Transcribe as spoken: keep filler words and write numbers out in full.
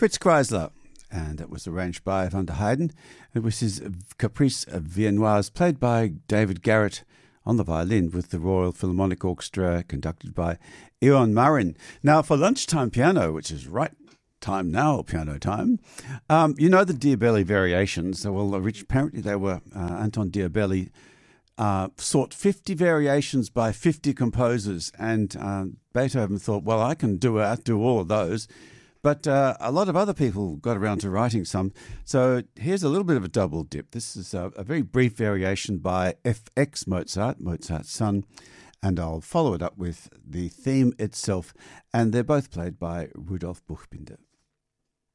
Fritz Kreisler, and that was arranged by Van der Heyden. It was his Caprice Viennoise, played by David Garrett on the violin with the Royal Philharmonic Orchestra, conducted by Ion Marin. Now, for lunchtime piano, which is right time now, piano time, um, you know the Diabelli variations. Well, apparently they were, uh, Anton Diabelli uh, sought fifty variations by fifty composers, and uh, Beethoven thought, well, I can do, outdo all of those. But uh, a lot of other people got around to writing some. So here's a little bit of a double dip. This is a, a very brief variation by F X Mozart, Mozart's son, and I'll follow it up with the theme itself. And they're both played by Rudolf Buchbinder.